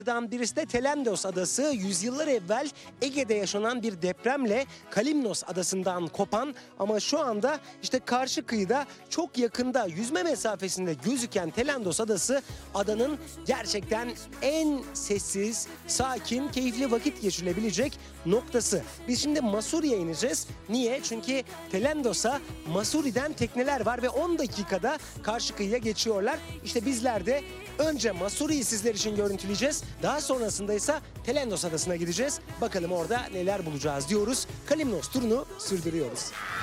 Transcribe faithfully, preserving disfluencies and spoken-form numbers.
Birisi de Telendos Adası. Yüzyıllar evvel Ege'de yaşanan bir depremle Kalimnos Adası'ndan kopan ama şu anda işte karşı kıyıda çok yakında yüzme mesafesinde gözüken Telendos Adası adanın gerçekten en sessiz, sakin, keyifli vakit geçirilebilecek noktası. Biz şimdi Masuri'ye ineceğiz. Niye? Çünkü Telendos'a Masuri'den tekneler var ve on dakikada karşı kıyıya geçiyorlar. İşte bizler de önce Masuri'yi sizler için görüntüleyeceğiz. Daha sonrasında ise Telendos Adası'na gideceğiz. Bakalım orada neler bulacağız diyoruz. Kalimnos turunu sürdürüyoruz.